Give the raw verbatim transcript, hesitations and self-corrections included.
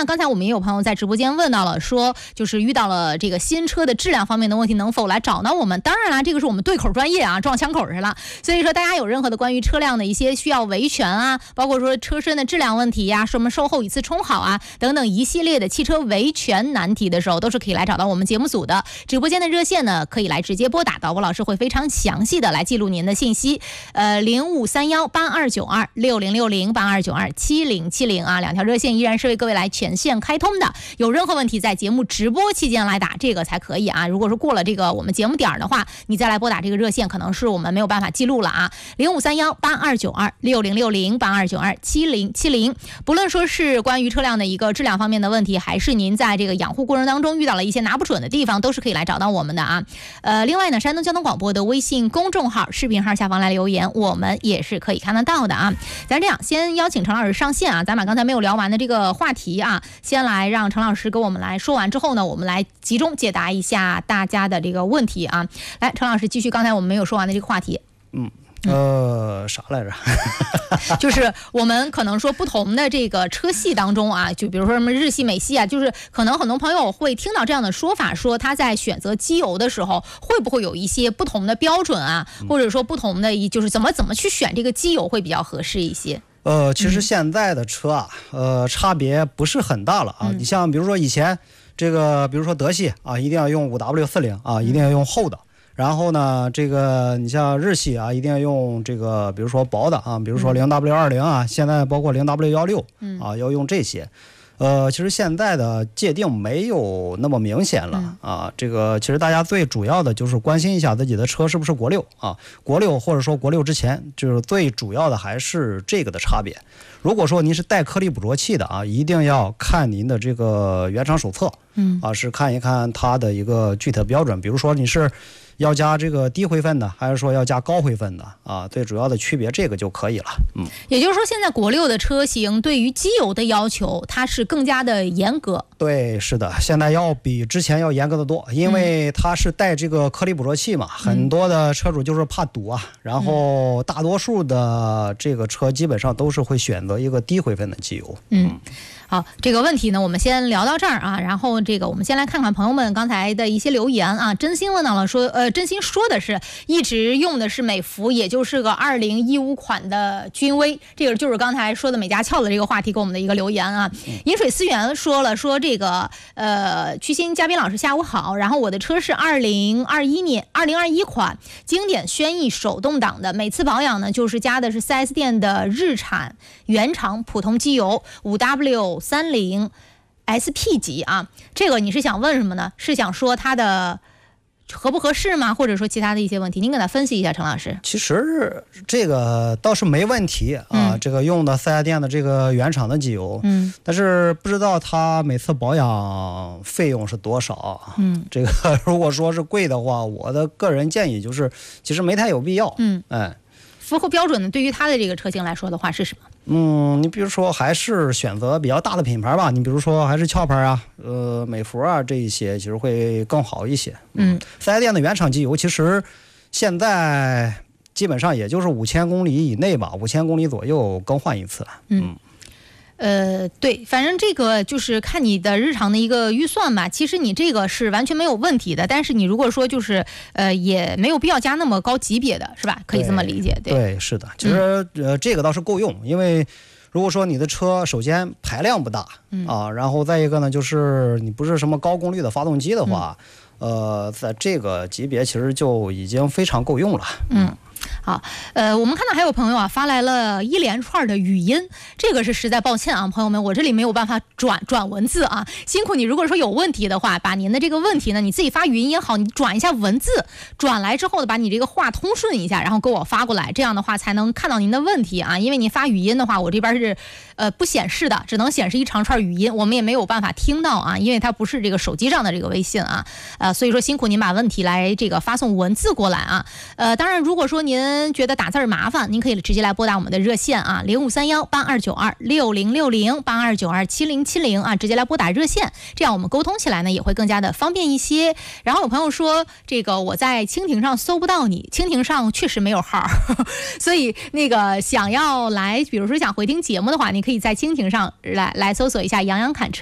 然刚才我们也有朋友在直播间问到了，说就是遇到了这个新车的质量方面的问题，能否来找到我们？当然啦，这个是我们对口专业啊，撞枪口去了。所以说大家有任何的关于车辆的一些需要维权啊，包括说车身的质量问题呀、啊，什么售后一次充好啊等等一系列的汽车维权难题的时候，都是可以来找到我们节目组的。直播间的热线呢，可以来直接拨打，导播老师会非常详细的来记录您的信息。呃，零五三幺八二九二六零六零八二九二七零七零啊，两条热线依然是为各位来全线开通的。有任何问题在节目直播期间来打，这个才可以啊。如果说过了这个我们节目点的话，你再来拨打这个热线，可能是我们没有办法记录了啊。零五三幺八二九二六零六零八二九二七零七零，不论说是关于车辆的一个质量方面的问题，还是您在这个养护过程当中遇到了一些拿不准的地方，都是可以来找到我们的啊。呃，另外呢，山东交通广播的微信公众号、视频号下方来留言，我们也是可以看得到的啊。咱这样，先邀请陈老师上线啊，咱把刚才没有聊完的这个话题啊，先来让陈老师给我们来说完之后呢，我们来集中解答一下大家的这个问题啊。来，陈老师继续刚才我们没有说完的这个话题。 嗯。呃，啥来着？ 就是我们可能说不同的这个车系当中啊，就比如说什么日系、美系啊，就是可能很多朋友会听到这样的说法，说他在选择机油的时候会不会有一些不同的标准啊，或者说不同的一就是怎么怎么去选这个机油会比较合适一些？ 呃，其实现在的车啊，呃，差别不是很大了啊。嗯、你像比如说以前这个，比如说德系啊，一定要用 五 W 四零 啊，一定要用厚的。然后呢，这个你像日系啊，一定要用这个，比如说薄的啊，比如说 零 W 二零 啊，现在包括 零 W 一六 啊，要用这些。呃，其实现在的界定没有那么明显了啊。这个其实大家最主要的就是关心一下自己的车是不是国六啊，国六或者说国六之前，就是最主要的还是这个的差别。如果说您是带颗粒捕捉器的啊，一定要看您的这个原厂手册，嗯啊，是看一看它的一个具体的标准，比如说你是要加这个低灰分的，还是说要加高灰分的啊？最主要的区别这个就可以了。嗯， 也就是说，现在国六的车型对于机油的要求，它是更加的严格。 对，是的，现在要比之前要严格的多，因为它是带这个颗粒捕捉器嘛，嗯、很多的车主就是怕堵啊，然后大多数的这个车基本上都是会选择一个低灰分的机油。 嗯。好，这个问题呢，我们先聊到这儿啊。然后这个，我们先来看看朋友们刚才的一些留言啊。真心问到了说，呃，真心说的是一直用的是美孚，也就是个二零一五款的君威。这个就是刚才说的美加俏的这个话题给我们的一个留言啊。饮水思源说了说这个，呃，曲鑫嘉宾老师下午好。然后我的车是二零二一年二零二一款经典轩逸手动挡的，每次保养呢就是加的是 四 S 店的日产原厂普通机油 五 W。三零 S P 级啊，这个你是想问什么呢？是想说它的合不合适吗？或者说其他的一些问题，您给他分析一下，陈老师。 其实这个倒是没问题啊，嗯、这个用的四 S 店的这个原厂的机油，嗯，但是不知道它每次保养费用是多少，嗯，这个如果说是贵的话，我的个人建议就是，其实没太有必要，嗯，哎。 符合标准的，对于它的这个车型来说的话是什么？ 嗯，你比如说还是选择比较大的品牌吧，你比如说还是壳牌啊，呃，美孚啊这一些，其实会更好一些。嗯，四 S 店的原厂机油其实现在基本上也就是五千公里以内吧，五千公里左右更换一次。嗯。嗯呃，对，反正这个就是看你的日常的一个预算吧。其实你这个是完全没有问题的，但是你如果说就是呃，也没有必要加那么高级别的，是吧？可以这么理解，对。 对，是的，其实、嗯、呃，这个倒是够用，因为如果说你的车首先排量不大、嗯、啊，然后再一个呢，就是你不是什么高功率的发动机的话，嗯、呃，在这个级别其实就已经非常够用了。嗯。 好，呃，我们看到还有朋友啊发来了一连串的语音，这个是实在抱歉啊，朋友们，我这里没有办法转转文字啊，辛苦你。如果说有问题的话，把您的这个问题呢，你自己发语音也好，你转一下文字，转来之后呢，把你这个话通顺一下，然后给我发过来，这样的话才能看到您的问题啊。因为你发语音的话，我这边是呃不显示的，只能显示一长串语音，我们也没有办法听到啊，因为它不是这个手机上的这个微信啊，呃，所以说辛苦您把问题来这个发送文字过来啊。呃，当然如果说您觉得打字儿麻烦，您可以直接来拨打我们的热线啊，零五三幺八二九二六零六零八二九二七零七零啊，直接来拨打热线，这样我们沟通起来呢也会更加的方便一些。然后有朋友说，这个我在蜻蜓上搜不到你，蜻蜓上确实没有号，呵呵，所以那个想要来，比如说想回听节目的话，你可以在蜻蜓上来来搜索一下杨洋侃车。